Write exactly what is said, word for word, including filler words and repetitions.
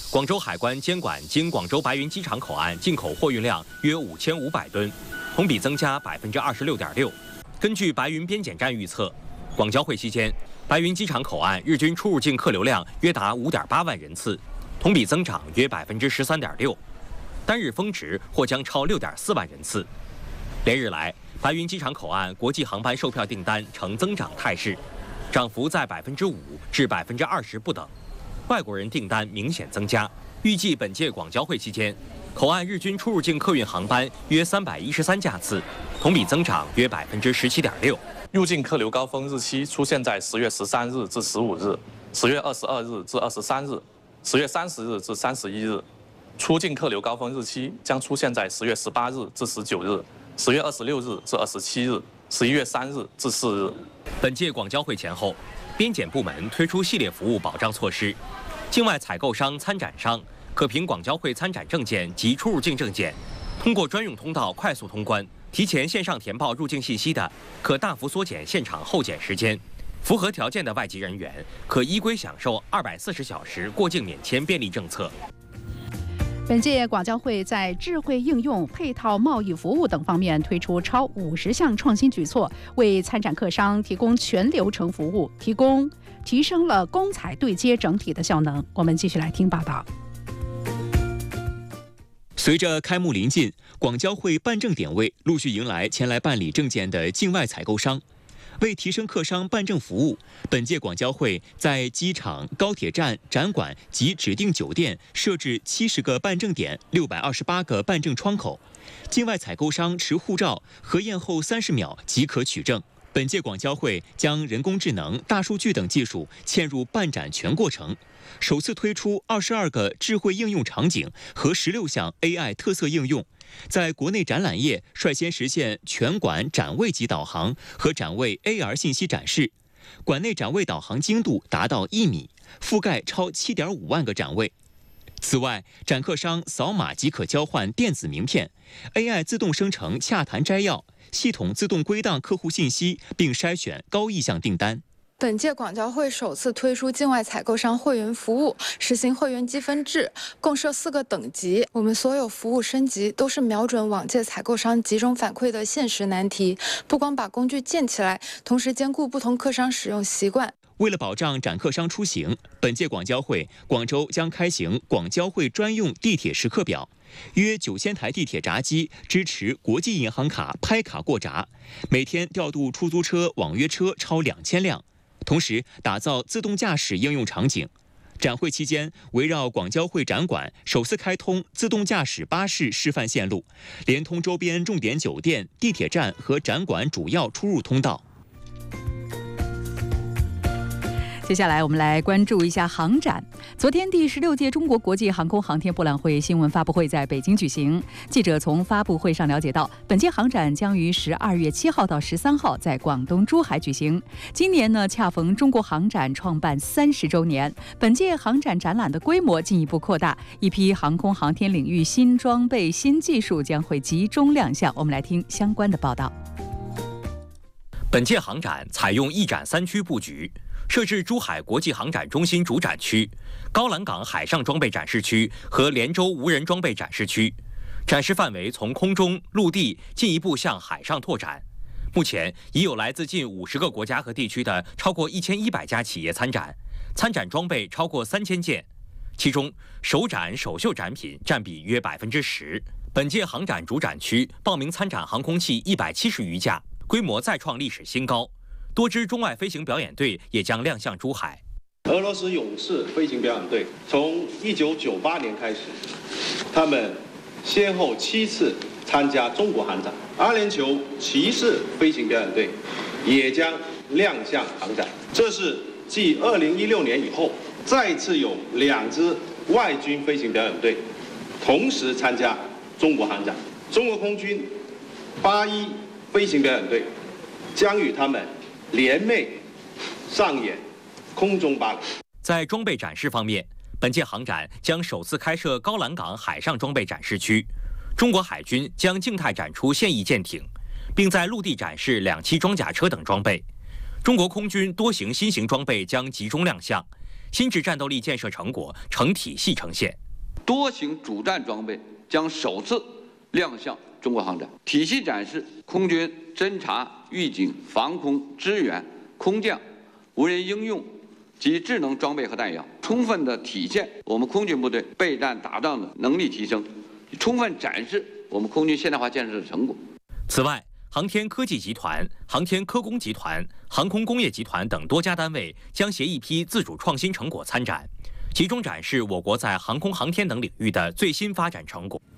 广州海关监管经广州白云机场口岸进口货运量约五千五百吨，同比增加百分之二十六点六。根据白云边检站预测，广交会期间，白云机场口岸日均出入境客流量约达五点八万人次，同比增长约百分之十三点六，单日峰值或将超六点四万人次。连日来，白云机场口岸国际航班售票订单呈增长态势，涨幅在百分之五至百分之二十不等。外国人订单明显增加。预计本届广交会期间，口岸日均出入境客运航班约三百一十三架次，同比增长约百分之十七点六。 入境客流高峰日期出现在十月十三日至十五日、十月二十二日至二十三日、十月三十日至三十一日；出境客流高峰日期将出现在十月十八日至十九日、十月二十六日至二十七日、十一月三日至四日。 本届广交会前后，边检部门推出系列服务保障措施，境外采购商、参展商可凭广交会参展证件及出入境证件，通过专用通道快速通关。提前线上填报入境信息的，可大幅缩减现场候检时间；符合条件的外籍人员可依规享受二百四十小时过境免签便利政策。 本届广交会在智慧应用、配套贸易服务等方面推出超五十项创新举措，为参展客商提供全流程服务，提供提升了公采对接整体的效能。我们继续来听报道。 随着开幕临近，广交会办证点位陆续迎来前来办理证件的境外采购商。为提升客商办证服务，本届广交会在机场、高铁站、展馆及指定酒店设置七十个办证点、六百二十八个办证窗口，境外采购商持护照核验后三十秒即可取证。本届广交会将人工智能、大数据等技术嵌入办展全过程，首次推出二十二个智慧应用场景和十六项 A I 特色应用，在国内展览业率先实现全馆展位级导航和展位 A R 信息展示，馆内展位导航精度达到一米，覆盖超七点五万个展位。此外，展客商扫码即可交换电子名片 ，A I 自动生成洽谈摘要，系统自动归档客户信息，并筛选高意向订单。 本届广交会首次推出境外采购商会员服务，实行会员积分制，共设四个等级。我们所有服务升级都是瞄准往届采购商集中反馈的现实难题，不光把工具建起来，同时兼顾不同客商使用习惯。 为了保障展客商出行，本届广交会广州将开行广交会专用地铁时刻表，约九千台地铁闸机支持国际银行卡拍卡过闸，每天调度出租车、网约车超两千辆。同时打造自动驾驶应用场景。展会期间，围绕广交会展馆首次开通自动驾驶巴士示范线路，连通周边重点酒店、地铁站和展馆主要出入通道。 接下来我们来关注一下航展。昨天第十六届中国国际航空航天博览会新闻发布会在北京举行。记者从发布会上了解到，本届航展将于十二月七号到十三号在广东珠海举行。今年呢，恰逢中国航展创办三十周年，本届航展展览的规模进一步扩大，一批航空航天领域新装备、新技术将会集中亮相。我们来听相关的报道。 本届航展采用一展三区布局。设置珠海国际航展中心主展区、高栏港海上装备展示区和连州无人装备展示区，展示范围从空中、陆地进一步向海上拓展。目前已有来自近五十个国家和地区的超过一千一百家企业参展，参展装备超过三千件，其中首展首秀展品占比约百分之十。本届航展主展区报名参展航空器一百七十余架，规模再创历史新高。多支中外飞行表演队也将亮相珠海。 俄罗斯勇士飞行表演队从一九九八年开始，他们先后七次参加中国航展。阿联酋骑士飞行表演队也将亮相航展。这是继二零一六年以后，再次有两支外军飞行表演队同时参加中国航展。中国空军八一飞行表演队将与他们联袂上演空中芭蕾。 在装备展示方面，本届航展将首次开设高栏港海上装备展示区，中国海军将静态展出现役舰艇，并在陆地展示两栖装甲车等装备。中国空军多型新型装备将集中亮相， 新质战斗力建设成果成体系呈现。 多型主战装备将首次亮相中国航展，体系展示空军侦察、预警、防空、支援、空降、无人应用及智能装备和弹药，充分的体现我们空军部队备战打仗的能力提升，充分展示我们空军现代化建设的成果。 此外，航天科技集团、航天科工集团、航空工业集团等多家单位将携一批自主创新成果参展，集中展示我国在航空航天等领域的最新发展成果。